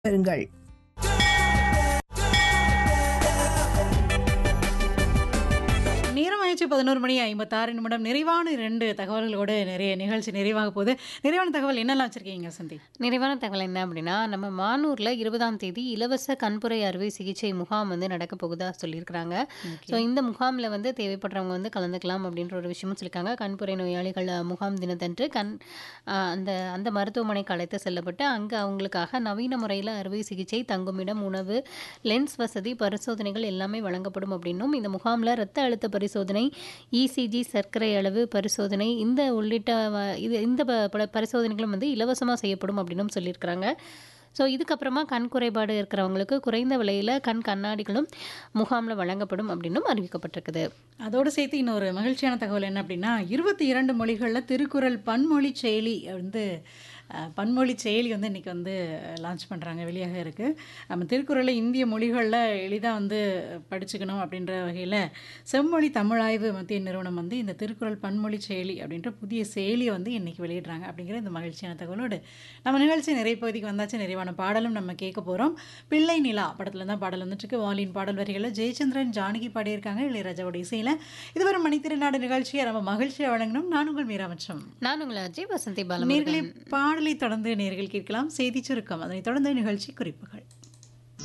பெறுங்கள். நேரம் ஆயிடுச்சு 11:56 நிறைவான 2 தகவல்களோடு நிறைய நிகழ்ச்சி நிறைவாக போகுது. நிறைவான தகவல் என்னெல்லாம் வச்சிருக்கீங்க சந்தி? நிறைவான தகவல் என்ன அப்படின்னா, நம்ம மானூர்ல 20ஆம் தேதி இலவச கண்புரை அறுவை சிகிச்சை முகாம் வந்து நடக்க போகுதா சொல்லியிருக்கிறாங்க. ஸோ இந்த முகாமில் வந்து தேவைப்படுறவங்க வந்து கலந்துக்கலாம் அப்படின்ற ஒரு விஷயமும் சொல்லியிருக்காங்க. கண்புரை நோயாளிகள் முகாம் தினத்தன்று அந்த அந்த மருத்துவமனைக்கு அழைத்து செல்லப்பட்டு அங்கே அவங்களுக்காக நவீன முறையில் அறுவை சிகிச்சை, தங்குமிடம், உணவு, லென்ஸ் வசதி, பரிசோதனைகள் எல்லாமே வழங்கப்படும் அப்படின்னும், இந்த முகாமில் இரத்த அழுத்த பரிசோதனை, இசிஜி, சர்க்கரை அளவு பரிசோதனை உள்ளிட்ட இந்த பரிசோதனைகளும் வந்து இலவசமாக செய்யப்படும் அப்படின்னும் சொல்லியிருக்கிறாங்க. ஸோ இதுக்கப்புறமா கண் குறைபாடு இருக்கிறவங்களுக்கு குறைந்த விலையில் கண்ணாடிகளும் முகாமில் வழங்கப்படும் அப்படின்னும் அறிவிக்கப்பட்டிருக்குது. அதோடு சேர்த்து இன்னொரு மகிழ்ச்சியான தகவல் என்ன அப்படின்னா, 22 மொழிகளில் திருக்குறள் பன்மொழி செயலி வந்து பன்மொழி செயலி வந்து இன்றைக்கி வந்து லான்ச் பண்ணுறாங்க, வெளியாக இருக்குது. நம்ம திருக்குறளை இந்திய மொழிகளில் எளிதாக வந்து படிச்சுக்கணும் அப்படின்ற வகையில் செம்மொழி தமிழாய்வு மத்திய நிறுவனம் வந்து இந்த திருக்குறள் பன்மொழி செயலி அப்படின்ற புதிய செயலியை வந்து இன்றைக்கி வெளியிடுறாங்க. அப்படிங்கிற இந்த மகிழ்ச்சியான தகவலோடு நம்ம நிகழ்ச்சி நிறைப்பகுதிக்கு வந்தாச்சு. நிறைவான பாடலும் நம்ம கேட்க போகிறோம். பிள்ளை நிலா படத்தில் தான் பாடல் வந்துட்டுருக்கு. வாலின் பாடல் வரிகளில் ஜெயச்சந்திரன், ஜானகி பாடியிருக்காங்க. இளையராஜாவோட இசையில் இதுவரை மணித்திருநாடு நிகழ்ச்சியை நம்ம மகிழ்ச்சியை வழங்கணும். நான் உங்கள் மீராமச்சம். நான் உங்களை அஜய் வசந்தி நேர்களை பாடலை தொடர்ந்து நேர்கள் கேட்கலாம். செய்தி சுருக்கம், அதனைத் தொடர்ந்து நிகழ்ச்சி குறிப்புகள்.